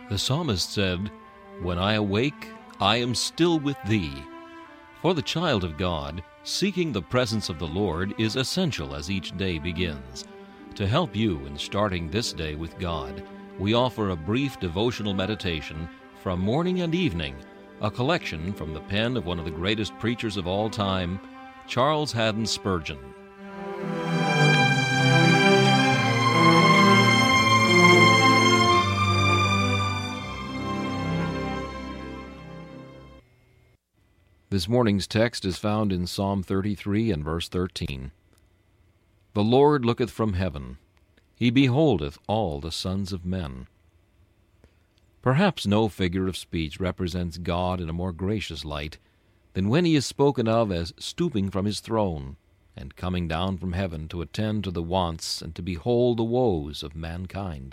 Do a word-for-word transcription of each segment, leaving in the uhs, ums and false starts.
The psalmist said, "When I awake, I am still with thee." For the child of God, seeking the presence of the Lord is essential as each day begins. To help you in starting this day with God, we offer a brief devotional meditation from morning and evening, a collection from the pen of one of the greatest preachers of all time, Charles Haddon Spurgeon. This morning's text is found in Psalm thirty-three and verse thirteen. The Lord looketh from heaven, he beholdeth all the sons of men. Perhaps no figure of speech represents God in a more gracious light than when he is spoken of as stooping from his throne and coming down from heaven to attend to the wants and to behold the woes of mankind.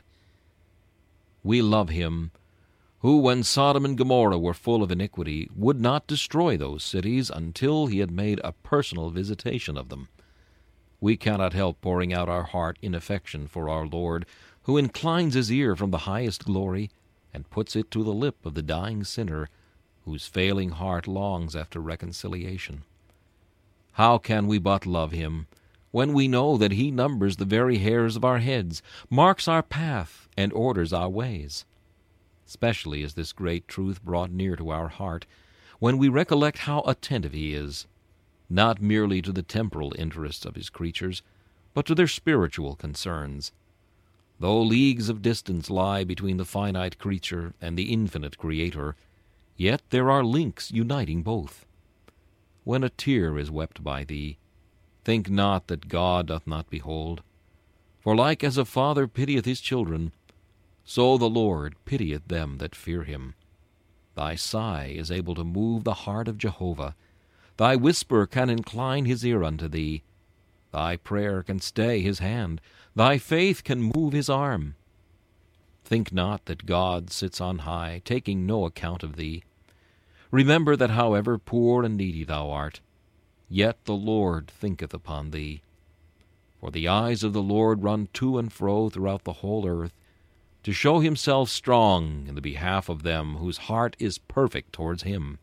We love him who, when Sodom and Gomorrah were full of iniquity, would not destroy those cities until he had made a personal visitation of them. We cannot help pouring out our heart in affection for our Lord, who inclines his ear from the highest glory and puts it to the lip of the dying sinner, whose failing heart longs after reconciliation. How can we but love him, when we know that he numbers the very hairs of our heads, marks our path, and orders our ways? Especially is this great truth brought near to our heart when we recollect how attentive he is, not merely to the temporal interests of his creatures, but to their spiritual concerns. Though leagues of distance lie between the finite creature and the infinite Creator, yet there are links uniting both. When a tear is wept by thee, think not that God doth not behold. For like as a father pitieth his children, so the Lord pitieth them that fear him. Thy sigh is able to move the heart of Jehovah. Thy whisper can incline his ear unto thee. Thy prayer can stay his hand. Thy faith can move his arm. Think not that God sits on high, taking no account of thee. Remember that however poor and needy thou art, yet the Lord thinketh upon thee. For the eyes of the Lord run to and fro throughout the whole earth, to show himself strong in the behalf of them whose heart is perfect towards him.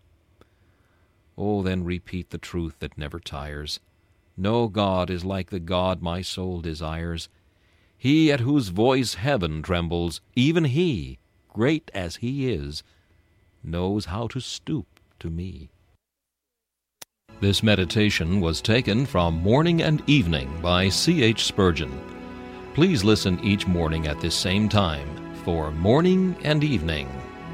Oh, then repeat the truth that never tires. No God is like the God my soul desires. He at whose voice heaven trembles, even he, great as he is, knows how to stoop to me. This meditation was taken from Morning and Evening by C H Spurgeon. Please listen each morning at this same time for Morning and Evening.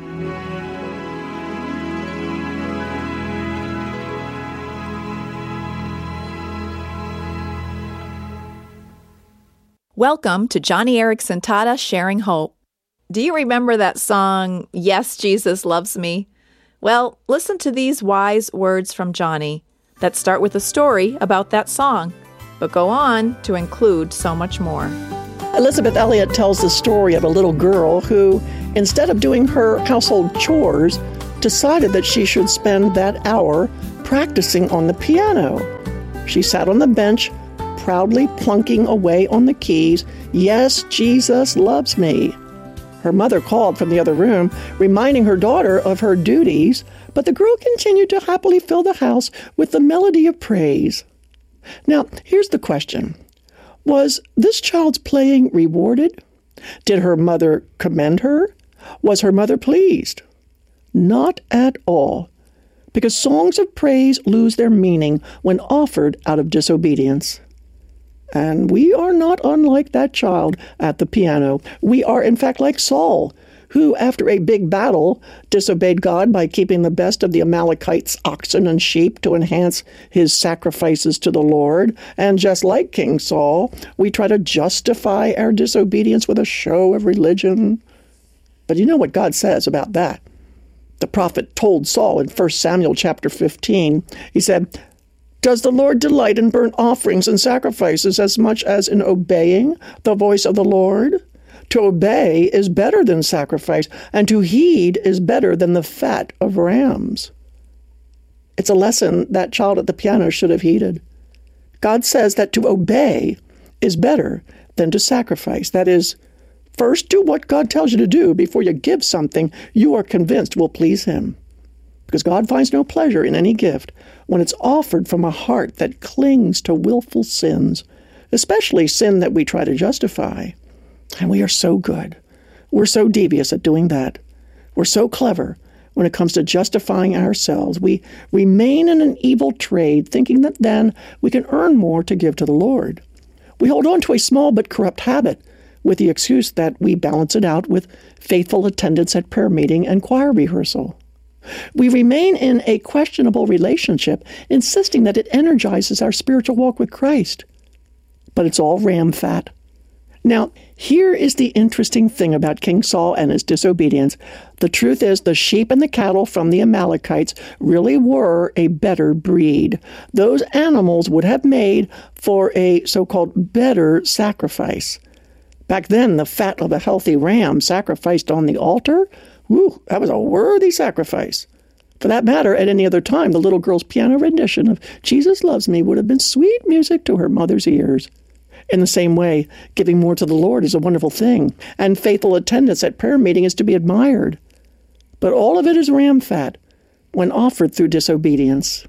Welcome to Johnny Erickson Tata Sharing Hope. Do you remember that song, Yes, Jesus Loves Me? Well, listen to these wise words from Johnny that start with a story about that song, but go on to include so much more. Elizabeth Elliot tells the story of a little girl who, instead of doing her household chores, decided that she should spend that hour practicing on the piano. She sat on the bench, proudly plunking away on the keys, "Yes, Jesus loves me." Her mother called from the other room, reminding her daughter of her duties, but the girl continued to happily fill the house with the melody of praise. Now, here's the question. Was this child's playing rewarded? Did her mother commend her? Was her mother pleased? Not at all, because songs of praise lose their meaning when offered out of disobedience. And we are not unlike that child at the piano. We are, in fact, like Saul, who, after a big battle, disobeyed God by keeping the best of the Amalekites' oxen and sheep to enhance his sacrifices to the Lord. And just like King Saul, we try to justify our disobedience with a show of religion. But you know what God says about that? The prophet told Saul in First Samuel chapter fifteen, he said, "Does the Lord delight in burnt offerings and sacrifices as much as in obeying the voice of the Lord? To obey is better than sacrifice, and to heed is better than the fat of rams." It's a lesson that child at the piano should have heeded. God says that to obey is better than to sacrifice. That is, First, do what God tells you to do before you give something you are convinced will please Him. Because God finds no pleasure in any gift when it's offered from a heart that clings to willful sins, especially sin that we try to justify. And we are so good. We're so devious at doing that. We're so clever when it comes to justifying ourselves. We remain in an evil trade, thinking that then we can earn more to give to the Lord. We hold on to a small but corrupt habit with the excuse that we balance it out with faithful attendance at prayer meeting and choir rehearsal. We remain in a questionable relationship, insisting that it energizes our spiritual walk with Christ. But it's all ram fat. Now, here is the interesting thing about King Saul and his disobedience. The truth is, the sheep and the cattle from the Amalekites really were a better breed. Those animals would have made for a so-called better sacrifice. Back then, the fat of a healthy ram sacrificed on the altar, whew, that was a worthy sacrifice. For that matter, at any other time, the little girl's piano rendition of Jesus Loves Me would have been sweet music to her mother's ears. In the same way, giving more to the Lord is a wonderful thing, and faithful attendance at prayer meeting is to be admired. But all of it is ram fat when offered through disobedience.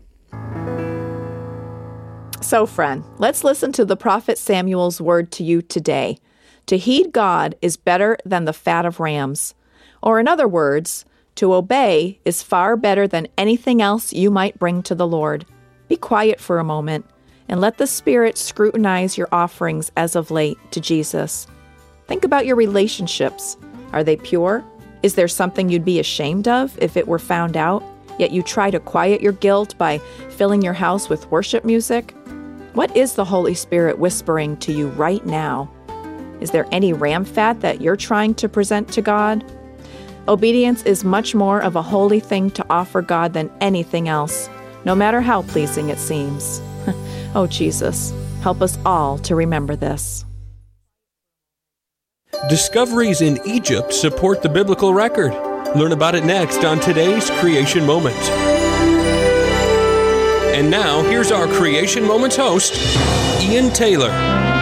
So, friend, let's listen to the prophet Samuel's word to you today. To heed God is better than the fat of rams. Or in other words, to obey is far better than anything else you might bring to the Lord. Be quiet for a moment and let the Spirit scrutinize your offerings as of late to Jesus. Think about your relationships. Are they pure? Is there something you'd be ashamed of if it were found out, yet you try to quiet your guilt by filling your house with worship music? What is the Holy Spirit whispering to you right now? Is there any ram fat that you're trying to present to God? Obedience is much more of a holy thing to offer God than anything else, no matter how pleasing it seems. Oh, Jesus, help us all to remember this. Discoveries in Egypt support the biblical record. Learn about it next on today's Creation Moment. And now, here's our Creation Moments host, Ian Taylor.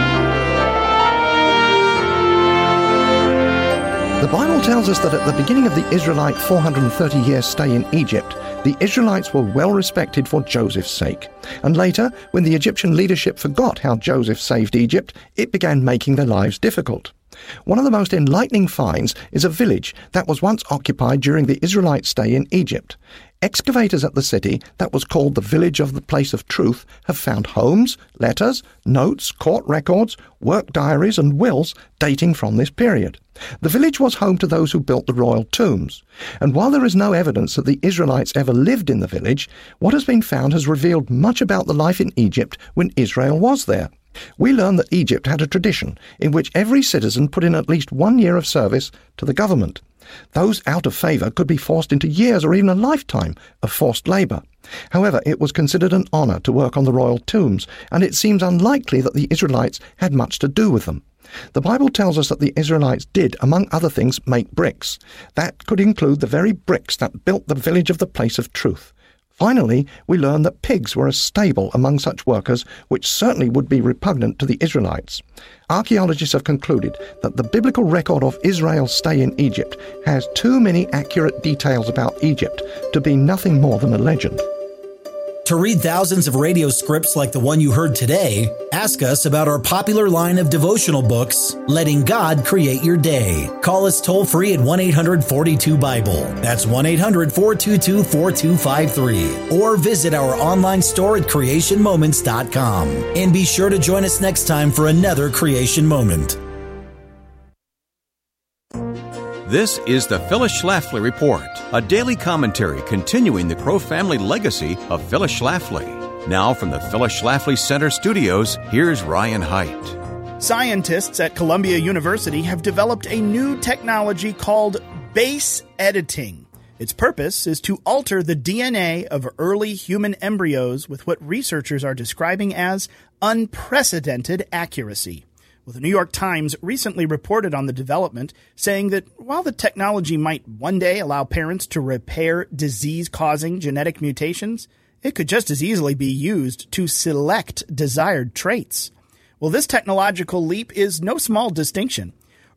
The Bible tells us that at the beginning of the Israelite four hundred thirty year stay in Egypt, the Israelites were well respected for Joseph's sake. And later, when the Egyptian leadership forgot how Joseph saved Egypt, it began making their lives difficult. One of the most enlightening finds is a village that was once occupied during the Israelite stay in Egypt. Excavators at the city, that was called the Village of the Place of Truth, have found homes, letters, notes, court records, work diaries and wills dating from this period. The village was home to those who built the royal tombs. And while there is no evidence that the Israelites ever lived in the village, what has been found has revealed much about the life in Egypt when Israel was there. We learn that Egypt had a tradition in which every citizen put in at least one year of service to the government. Those out of favour could be forced into years or even a lifetime of forced labour. However, it was considered an honour to work on the royal tombs, and it seems unlikely that the Israelites had much to do with them. The Bible tells us that the Israelites did, among other things, make bricks. That could include the very bricks that built the village of the Place of Truth. Finally, we learn that pigs were a staple among such workers, which certainly would be repugnant to the Israelites. Archaeologists have concluded that the biblical record of Israel's stay in Egypt has too many accurate details about Egypt to be nothing more than a legend. To read thousands of radio scripts like the one you heard today, ask us about our popular line of devotional books, Letting God Create Your Day. Call us toll-free at one eight hundred forty-two Bible. That's one eight hundred four two two four two five three. Or visit our online store at creation moments dot com. And be sure to join us next time for another Creation Moment. This is the Phyllis Schlafly Report, a daily commentary continuing the Crow family legacy of Phyllis Schlafly. Now from the Phyllis Schlafly Center studios, here's Ryan Haidt. Scientists at Columbia University have developed a new technology called base editing. Its purpose is to alter the D N A of early human embryos with what researchers are describing as unprecedented accuracy. Well, the New York Times recently reported on the development, saying that while the technology might one day allow parents to repair disease-causing genetic mutations, it could just as easily be used to select desired traits. Well, this technological leap is no small distinction.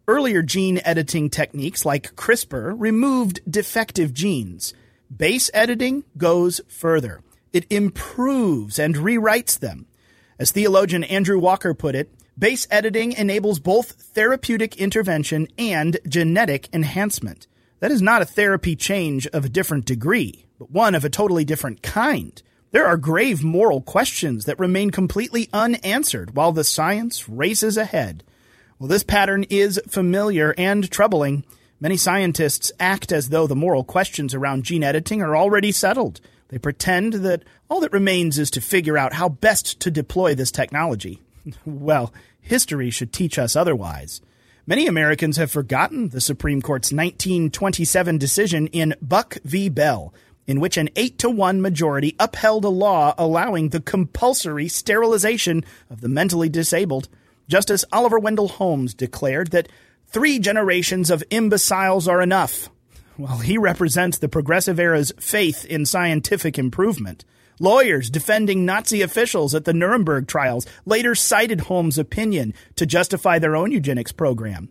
Earlier gene editing techniques like CRISPR removed defective genes. Base editing goes further. It improves and rewrites them. As theologian Andrew Walker put it, base editing enables both therapeutic intervention and genetic enhancement. That is not a therapy change of a different degree, but one of a totally different kind. There are grave moral questions that remain completely unanswered while the science races ahead. Well, this pattern is familiar and troubling. Many scientists act as though the moral questions around gene editing are already settled. They pretend that all that remains is to figure out how best to deploy this technology. Well, history should teach us otherwise. Many Americans have forgotten the Supreme Court's nineteen twenty-seven decision in Buck v. Bell, in which an eight to one majority upheld a law allowing the compulsory sterilization of the mentally disabled. Justice Oliver Wendell Holmes declared that three generations of imbeciles are enough. Well, he represents the progressive era's faith in scientific improvement. Lawyers defending Nazi officials at the Nuremberg trials later cited Holmes' opinion to justify their own eugenics program.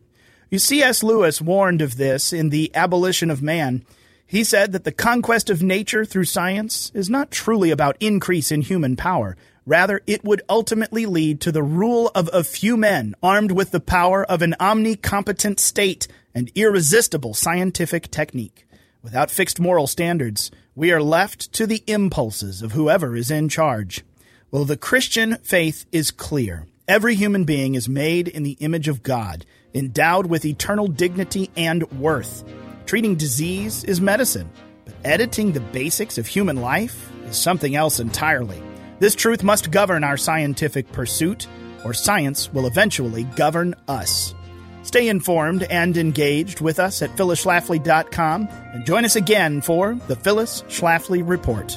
C S. Lewis warned of this in The Abolition of Man. He said that the conquest of nature through science is not truly about increase in human power. Rather, it would ultimately lead to the rule of a few men armed with the power of an omnicompetent state and irresistible scientific technique. Without fixed moral standards, we are left to the impulses of whoever is in charge. Well, the Christian faith is clear. Every human being is made in the image of God, endowed with eternal dignity and worth. Treating disease is medicine, but editing the basics of human life is something else entirely. This truth must govern our scientific pursuit, or science will eventually govern us. Stay informed and engaged with us at phyllis schlafly dot com and join us again for the Phyllis Schlafly Report.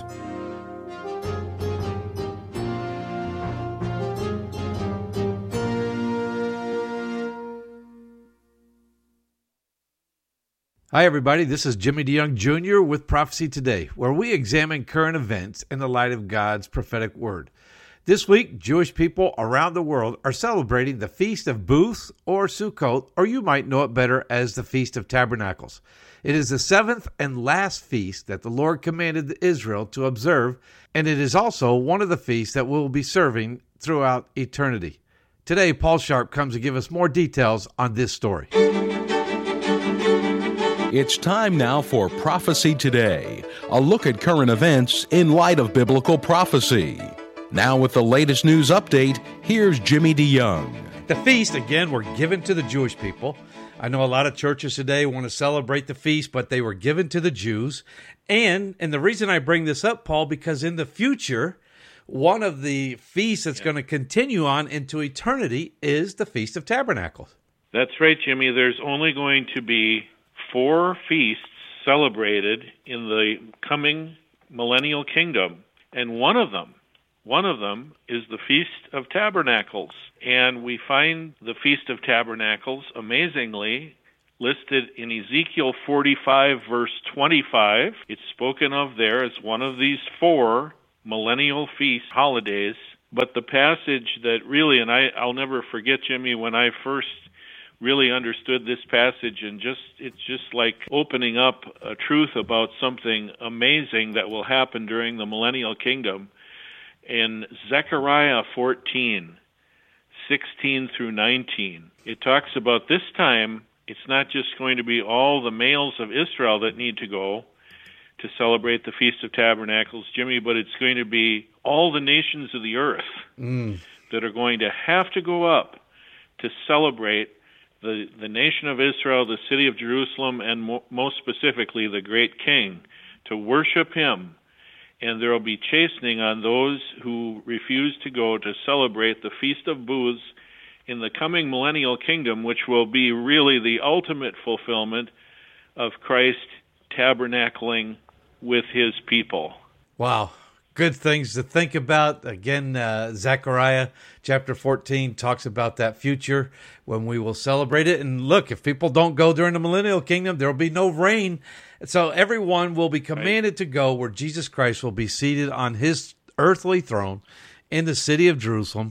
Hi, everybody. This is Jimmy DeYoung Junior with Prophecy Today, where we examine current events in the light of God's prophetic word. This week, Jewish people around the world are celebrating the Feast of Booths or Sukkot, or you might know it better as the Feast of Tabernacles. It is the seventh and last feast that the Lord commanded Israel to observe, and it is also one of the feasts that we'll be serving throughout eternity. Today, Paul Sharp comes to give us more details on this story. It's time now for Prophecy Today, a look at current events in light of biblical prophecy. Now with the latest news update, here's Jimmy DeYoung. The feast, again, were given to the Jewish people. I know a lot of churches today want to celebrate the feast, but they were given to the Jews. And, and the reason I bring this up, Paul, because in the future, one of the feasts that's going to continue on into eternity is the Feast of Tabernacles. That's right, Jimmy. There's only going to be four feasts celebrated in the coming millennial kingdom, and one of them, one of them is the Feast of Tabernacles. And we find the Feast of Tabernacles, amazingly, listed in Ezekiel forty-five, verse twenty-five. It's spoken of there as one of these four millennial feast holidays. But the passage that really, and I, I'll never forget, Jimmy, when I first really understood this passage, and just it's just like opening up a truth about something amazing that will happen during the millennial kingdom. In Zechariah fourteen, sixteen through nineteen, it talks about this time it's not just going to be all the males of Israel that need to go to celebrate the Feast of Tabernacles, Jimmy, but it's going to be all the nations of the earth mm. that are going to have to go up to celebrate The, the nation of Israel, the city of Jerusalem, and mo- most specifically the great king, to worship him. And there will be chastening on those who refuse to go to celebrate the Feast of Booths in the coming millennial kingdom, which will be really the ultimate fulfillment of Christ tabernacling with his people. Wow. Good things to think about. Again, uh, Zechariah chapter fourteen talks about that future when we will celebrate it. And look, if people don't go during the millennial kingdom, there will be no rain. So everyone will be commanded right. to go where Jesus Christ will be seated on his earthly throne in the city of Jerusalem.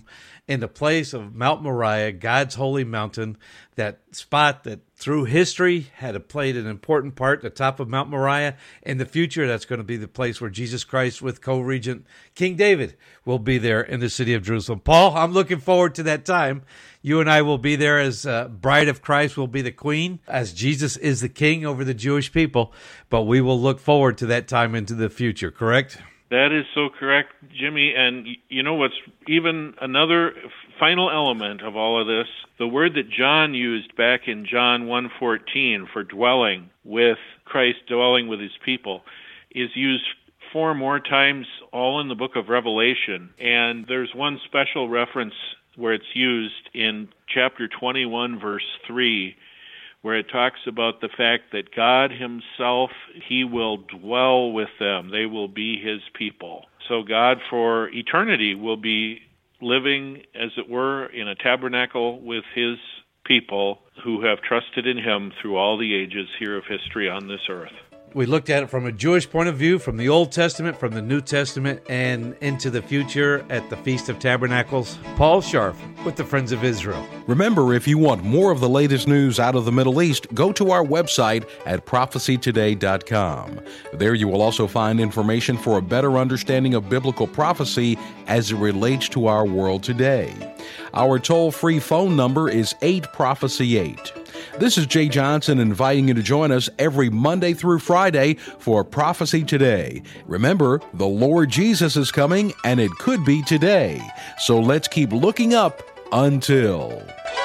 in the place of Mount Moriah, God's holy mountain, that spot that through history had played an important part, the top of Mount Moriah. In the future, that's going to be the place where Jesus Christ with co-regent King David will be there in the city of Jerusalem. Paul, I'm looking forward to that time. You and I will be there as uh, bride of Christ, will be the queen, as Jesus is the king over the Jewish people. But we will look forward to that time into the future, correct? That is so correct, Jimmy. And you know what's even another final element of all of this? The word that John used back in John one fourteen for dwelling with Christ, dwelling with his people, is used four more times all in the book of Revelation. And there's one special reference where it's used in chapter twenty-one, verse three, where it talks about the fact that God himself, he will dwell with them. They will be his people. So God for eternity will be living, as it were, in a tabernacle with his people who have trusted in him through all the ages here of history on this earth. We looked at it from a Jewish point of view, from the Old Testament, from the New Testament, and into the future at the Feast of Tabernacles. Paul Scharf with the Friends of Israel. Remember, if you want more of the latest news out of the Middle East, go to our website at prophecy today dot com. There you will also find information for a better understanding of biblical prophecy as it relates to our world today. Our toll-free phone number is eight prophecy eight. This is Jay Johnson inviting you to join us every Monday through Friday for Prophecy Today. Remember, the Lord Jesus is coming, and it could be today. So let's keep looking up until...